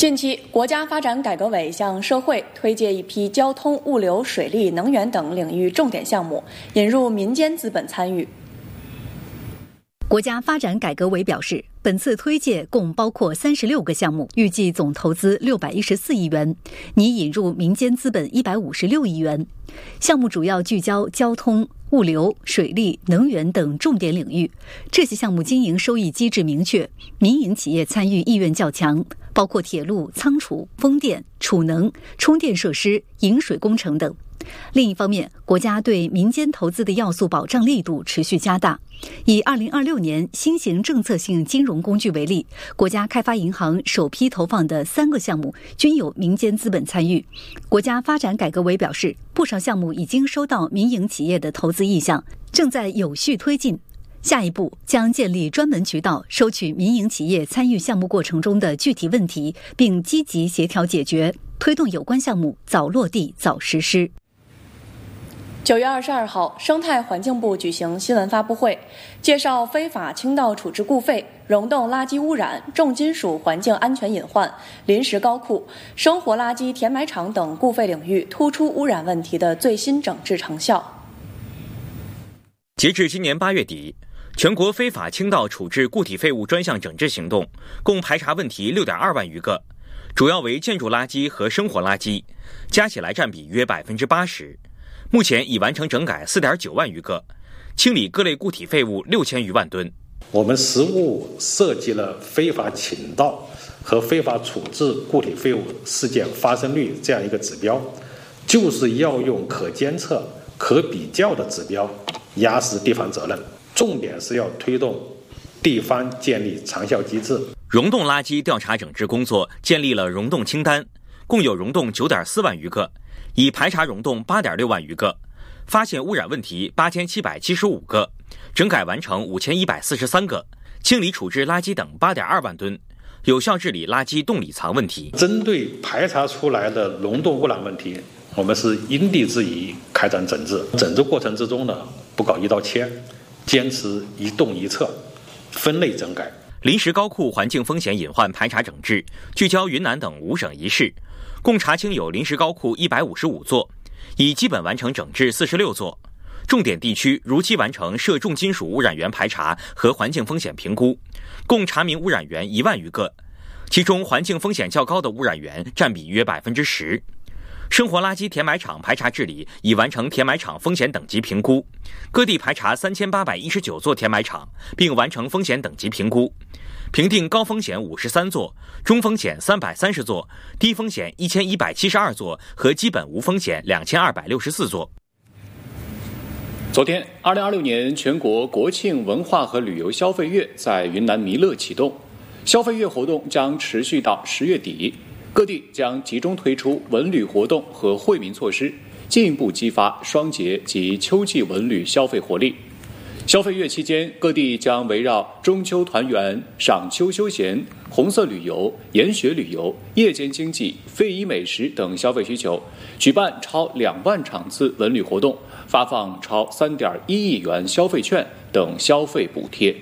近期，国家发展改革委向社会推介一批交通、物流、水利、能源等领域重点项目，引入民间资本参与。 国家发展改革委表示，本次推介共包括36个项目，预计总投资614亿元，拟引入民间资本156亿元。项目主要聚焦交通、物流、水利、能源等重点领域。这些项目经营收益机制明确，民营企业参与意愿较强，包括铁路、仓储、风电、储能、充电设施、引水工程等。另一方面，国家对民间投资的要素保障力度持续加大。以2026年新型政策性金融工具为例，国家开发银行首批投放的3个项目均有民间资本参与。国家发展改革委表示，不少项目已经收到民营企业的投资意向，正在有序推进。下一步将建立专门渠道，收取民营企业参与项目过程中的具体问题，并积极协调解决，推动有关项目早落地、早实施。 9月22号，生态环境部举行新闻发布会，介绍非法倾倒处置固废、溶洞垃圾污染、重金属环境安全隐患、临时高库、生活垃圾填埋场等固废领域突出污染问题的最新整治成效。 截至今年8月底，全国非法倾倒处置固体废物专项整治行动共排查问题6.2万余个，主要为建筑垃圾和生活垃圾，加起来占比约80%。目前已完成整改4.9万余个，清理各类固体废物6000余万吨。 我们实务设计了非法倾倒和非法处置固体废物事件发生率这样一个指标，就是要用可监测、可比较的指标压实地方责任，重点是要推动地方建立长效机制。 溶洞垃圾调查整治工作建立了溶洞清单，共有溶洞9.4万余个，已排查溶洞8.6万余个，发现污染问题8775个，整改完成5143个，清理处置垃圾等8.2万吨，有效治理垃圾洞里藏问题。 针对排查出来的溶洞污染问题，我们是因地制宜开展整治。整治过程之中呢，不搞一刀切，坚持一洞一测，分类整改。 临时高库环境风险隐患排查整治聚焦云南等5省1市，共查清有临时高库155座，已基本完成整治46座。重点地区如期完成涉重金属污染源排查和环境风险评估，共查明污染源1万余个，其中环境风险较高的污染源占比约10%。生活垃圾填埋场排查治理已完成填埋场风险等级评估，各地排查3819座填埋场，并完成风险等级评估，评定高风险53座，中风险330座，低风险1172座和基本无风险2264座。 昨天，2026年全国国庆文化和旅游消费月在云南弥勒启动，消费月活动将持续到10月底。各地将集中推出文旅活动和惠民措施，进一步激发双节及秋季文旅消费活力。消费月期间，各地将围绕中秋团圆、赏秋休闲、红色旅游、研学旅游、夜间经济、非遗美食等消费需求，举办超2万场次文旅活动，发放超3.1亿元消费券等消费补贴。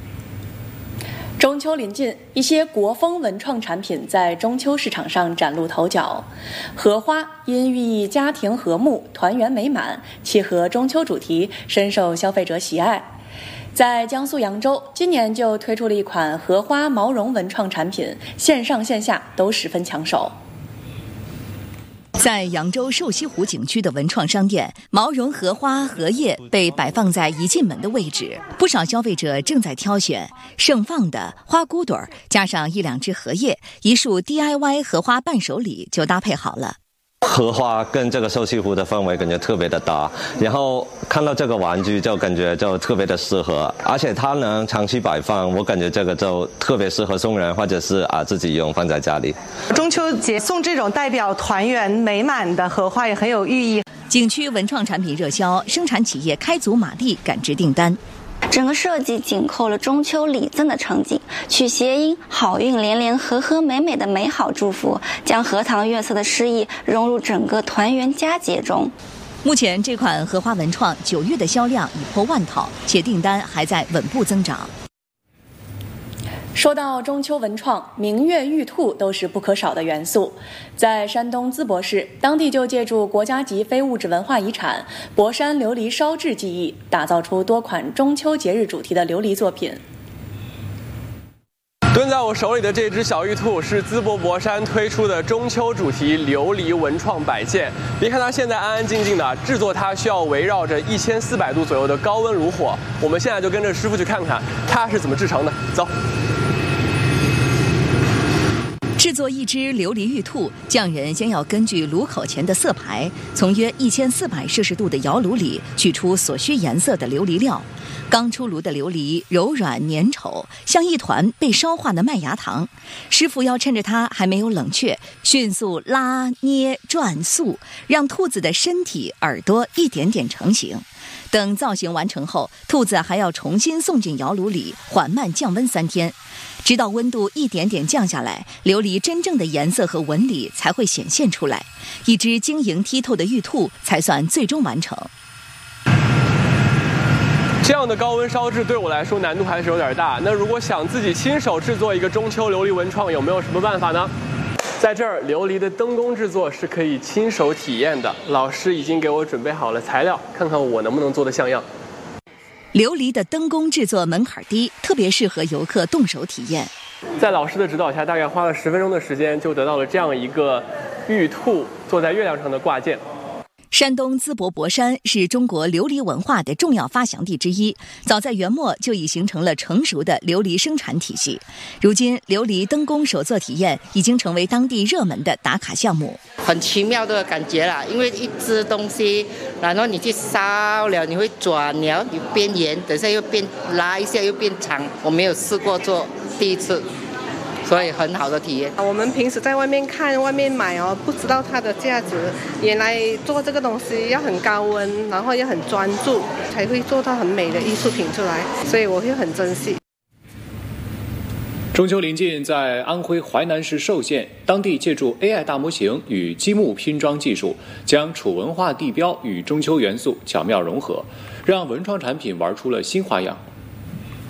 中秋临近，一些国风文创产品在中秋市场上崭露头角。荷花因寓意家庭和睦、团圆美满，契合中秋主题，深受消费者喜爱。在江苏扬州，今年就推出了一款荷花毛绒文创产品，线上线下都十分抢手。 在扬州瘦西湖景区的文创商店，毛绒荷花、荷叶被摆放在一进门的位置，不少消费者正在挑选盛放的花骨朵儿，加上1-2只荷叶，一束 DIY 荷花伴手礼就搭配好了。 荷花跟这个瘦西湖的氛围感觉特别的搭，然后看到这个玩具就感觉就特别的适合，而且它能长期摆放，我感觉这个就特别适合送人或者是自己用放在家里。 中秋节送这种代表团圆美满的荷花也很有寓意。 景区文创产品热销，生产企业开足马力赶制订单。 整个设计紧扣了中秋礼赠的场景，取谐音好运连连、和和美美的美好祝福，将荷塘月色的诗意融入整个团圆佳节中。 目前这款荷花文创9月的销量已破万套，且订单还在稳步增长。 说到中秋文创，明月、玉兔都是不可少的元素。在山东淄博市，当地就借助国家级非物质文化遗产博山琉璃烧制技艺，打造出多款中秋节日主题的琉璃作品。 蹲在我手里的这只小玉兔是淄博博山推出的中秋主题琉璃文创摆件。别看它现在安安静静的，制作它需要围绕着1400度左右的高温炉火。我们现在就跟着师傅去看看它是怎么制成的。走。 制作一只琉璃玉兔，匠人先要根据炉口前的色牌，从约1400摄氏度的窑炉里取出所需颜色的琉璃料。刚出炉的琉璃柔软粘稠，像一团被烧化的麦芽糖。师傅要趁着它还没有冷却，迅速拉捏转塑，让兔子的身体、耳朵一点点成型。等造型完成后，兔子还要重新送进窑炉里，缓慢降温3天，直到温度一点点降下来，琉璃真正的颜色和纹理才会显现出来，一只晶莹剔透的玉兔才算最终完成。 这样的高温烧制对我来说难度还是有点大。那如果想自己亲手制作一个中秋琉璃文创，有没有什么办法呢？在这儿，琉璃的灯工制作是可以亲手体验的。老师已经给我准备好了材料，看看我能不能做得像样。 琉璃的灯工制作门槛低，特别适合游客动手体验。 在老师的指导下，大概花了10分钟的时间，就得到了这样一个玉兔坐在月亮上的挂件。 山东淄博博山是中国琉璃文化的重要发祥地之一，早在元末就已形成了成熟的琉璃生产体系。如今，琉璃灯工手作体验已经成为当地热门的打卡项目。 很奇妙的感觉啦，因为一只东西，然后你去烧了，你会转，你要变圆，等下又变拉一下又变长。我没有试过做，第一次。所以很好的体验。 我们平时在外面看、外面买不知道它的价值。原来做这个东西要很高温，然后要很专注，才会做到很美的艺术品出来。所以我会很珍惜。 中秋临近，在安徽淮南市寿县，当地借助 AI 大模型与积木拼装技术，将楚文化地标与中秋元素巧妙融合，让文创产品玩出了新花样。